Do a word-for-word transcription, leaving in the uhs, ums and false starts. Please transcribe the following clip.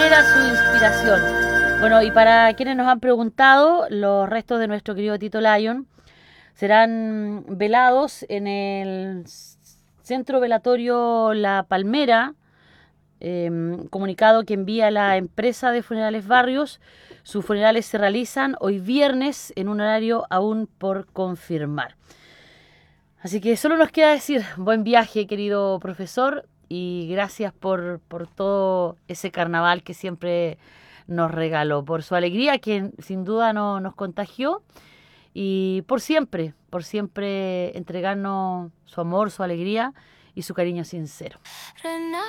era su inspiración. Bueno, y para quienes nos han preguntado, los restos de nuestro querido Tito Lyon serán velados en el Centro Velatorio La Palmera, eh, comunicado que envía la empresa de funerales Barrios. Sus funerales se realizan hoy viernes en un horario aún por confirmar. Así que solo nos queda decir buen viaje, querido profesor, y gracias por, por todo ese carnaval que siempre nos regaló, por su alegría que sin duda no, nos contagió, y por siempre, por siempre entregarnos su amor, su alegría y su cariño sincero.